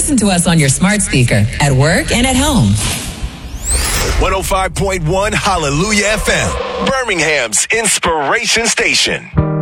listen to us on your smart speaker, at work, and at home. 105.1 Hallelujah FM, Birmingham's inspiration station.